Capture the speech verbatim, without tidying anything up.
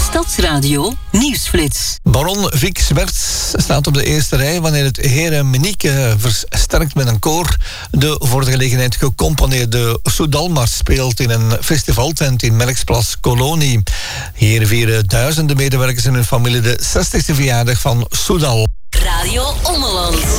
Stadsradio Nieuwsflits. Baron Vic Smerts staat op de eerste rij wanneer het Heren Menieke versterkt met een koor de voor de gelegenheid gecomponeerde Soudalmars speelt in een festivaltent in Merksplas Kolonie. Hier vieren duizenden medewerkers en hun familie de zestigste verjaardag van Soudal. Radio Ommeland.